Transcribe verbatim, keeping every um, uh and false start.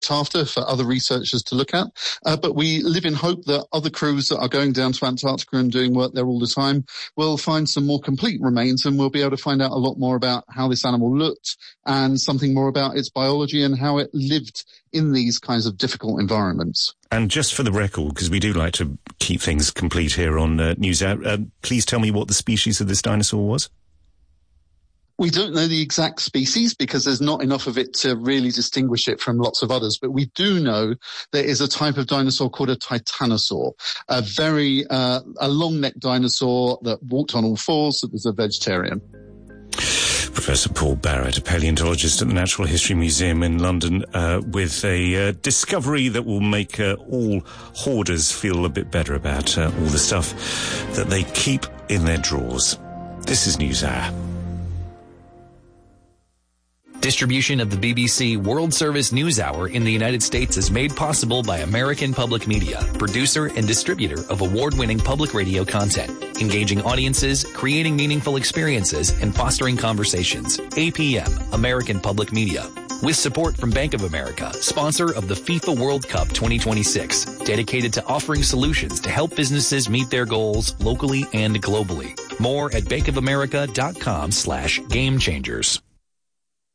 after for other researchers to look at. Uh, but we live in hope that other crews that are going down to Antarctica and doing work there all the time will find some more complete remains, and we'll be able to find out a lot more about how this animal looked and something more about its biology and how it lived in these kinds of difficult environments. And just for the record, because we do like to keep things complete here on uh, NewsHour, uh, please tell me what the species of this dinosaur was. We don't know the exact species because there's not enough of it to really distinguish it from lots of others. But we do know there is a type of dinosaur called a titanosaur, a very uh, a long-necked dinosaur that walked on all fours, that was a vegetarian. Professor Paul Barrett, a paleontologist at the Natural History Museum in London, uh, with a uh, discovery that will make uh, all hoarders feel a bit better about uh, all the stuff that they keep in their drawers. This is NewsHour. Distribution of the B B C World Service NewsHour in the United States is made possible by American Public Media, producer and distributor of award-winning public radio content, engaging audiences, creating meaningful experiences, and fostering conversations. A P M, American Public Media. With support from Bank of America, sponsor of the FIFA World Cup twenty twenty-six, dedicated to offering solutions to help businesses meet their goals locally and globally. More at bankofamerica.com slash game changers.